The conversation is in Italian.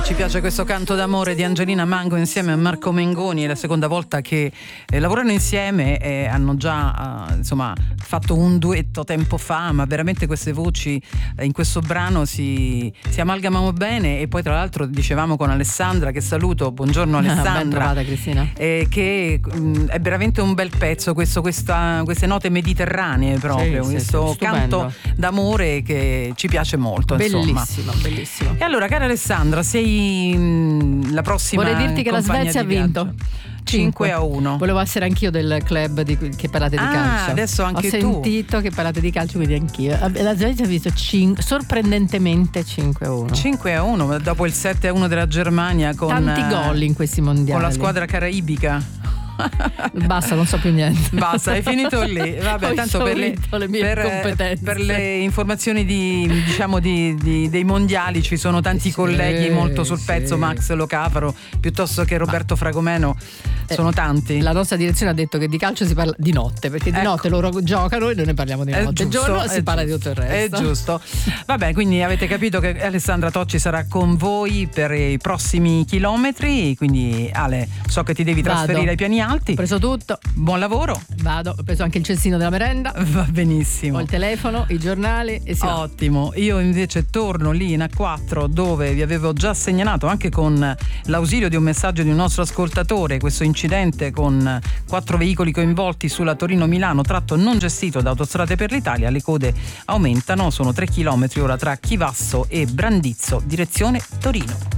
Ci piace questo canto d'amore di Angelina Mango insieme a Marco Mengoni, è la seconda volta che lavorano insieme e hanno già insomma fatto un duetto tempo fa, ma veramente queste voci in questo brano si amalgamano bene. E poi tra l'altro dicevamo con Alessandra, che saluto, buongiorno Alessandra, ben trovata Cristina, che è veramente un bel pezzo queste note mediterranee proprio, questo canto d'amore che ci piace molto, bellissimo, insomma. Bellissimo. E allora, cara Alessandra, sei la prossima. Vorrei dirti che la Svezia ha vinto 5-1. Volevo essere anch'io del club che parlate di calcio. Adesso anche tu. Ho sentito che parlate di calcio, quindi anch'io. La Svezia ha vinto sorprendentemente 5-1. 5-1 dopo il 7-1 della Germania, con tanti gol in questi mondiali, con la squadra caraibica. Basta, non so più niente. Basta, è finito lì. Vabbè, tanto per le mie competenze. Per le informazioni dei mondiali ci sono tanti colleghi molto sul pezzo, Max Locafaro piuttosto che Roberto Fragomeno, sono tanti. La nostra direzione ha detto che di calcio si parla di notte, perché di notte loro giocano e noi ne parliamo di notte. Il giorno si parla di tutto il resto. È giusto. Vabbè, quindi avete capito che Alessandra Tocci sarà con voi per i prossimi chilometri, quindi Ale, so che ti devi trasferire ai piani alti. Ho preso tutto. Buon lavoro. Vado, ho preso anche il cestino della merenda. Va benissimo. Ho il telefono, i giornali e si va. Ottimo. Io invece torno lì in A4, dove vi avevo già segnalato, anche con l'ausilio di un messaggio di un nostro ascoltatore, questo incidente con 4 veicoli coinvolti sulla Torino-Milano, tratto non gestito da Autostrade per l'Italia. Le code aumentano, sono 3 chilometri ora tra Chivasso e Brandizzo, direzione Torino.